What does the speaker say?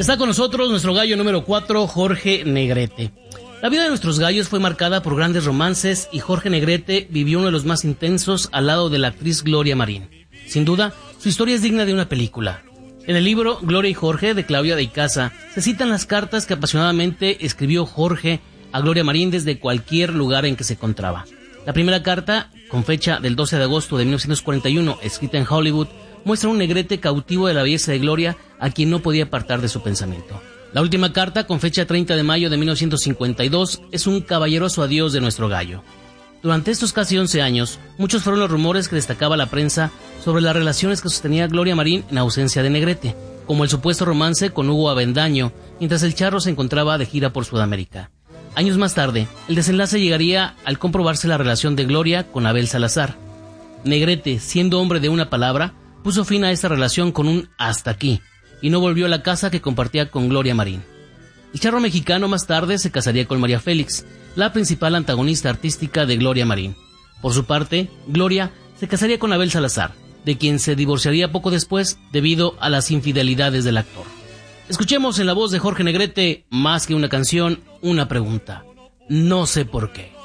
Está con nosotros nuestro gallo número 4, Jorge Negrete. La vida de nuestros gallos fue marcada por grandes romances y Jorge Negrete vivió uno de los más intensos al lado de la actriz Gloria Marín. Sin duda, su historia es digna de una película. En el libro Gloria y Jorge de Claudia de Icaza se citan las cartas que apasionadamente escribió Jorge a Gloria Marín desde cualquier lugar en que se encontraba. La primera carta, con fecha del 12 de agosto de 1941, escrita en Hollywood, muestra un Negrete cautivo de la belleza de Gloria a quien no podía apartar de su pensamiento. La última carta, con fecha 30 de mayo de 1952, es un caballeroso adiós de nuestro gallo. Durante estos casi 11 años, muchos fueron los rumores que destacaba la prensa sobre las relaciones que sostenía Gloria Marín en ausencia de Negrete, como el supuesto romance con Hugo Avendaño, mientras el Charro se encontraba de gira por Sudamérica. Años más tarde, el desenlace llegaría al comprobarse la relación de Gloria con Abel Salazar. Negrete, siendo hombre de una palabra, puso fin a esta relación con un hasta aquí, y no volvió a la casa que compartía con Gloria Marín. El Charro mexicano más tarde se casaría con María Félix, la principal antagonista artística de Gloria Marín. Por su parte, Gloria se casaría con Abel Salazar, de quien se divorciaría poco después debido a las infidelidades del actor. Escuchemos en la voz de Jorge Negrete, más que una canción, una pregunta. No sé por qué.